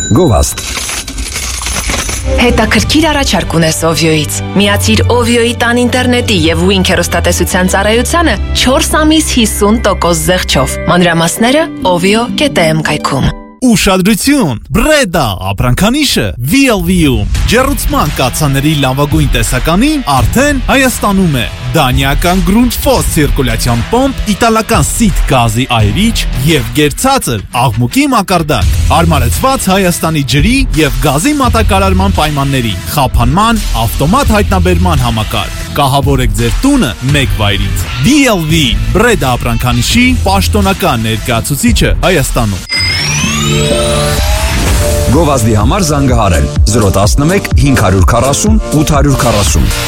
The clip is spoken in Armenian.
Գովազդ։ Հետաքրքիր առաջարկ ունես Ovio-ից։ Միացիր Ovio-ի տան ինտերնետի եւ Wink հեռուստատեսության ծառայությանը 4 ամիս 50% զեղչով։ Մանրամասները ovio.am կայքում։ Ուշադրություն! Բրեդա ապրանքանիշը VLV-ում ջեռուցման կաթսաների լավագույն տեսականին արդեն Հայաստանում է։ Դանիական Grundfos ցիրկուլյացիոն պոմպ, իտալական Sit գազի այրիչ եւ գերցածր աղմուկի մակարդակ։ Հարմարեցված Հայաստանի ջրի եւ գազի մատակարարման պայմանների, խափանման, ավտոմատ հայտնաբերման համակարգ։ Կահավորեք ձեր տունը մեկ վայրից։ VLV Բրեդա ապրանքանիշի պաշտոնական ներկայացուցիչը Հայաստանում։ Գովազդի համար զանգահարել 011 540 840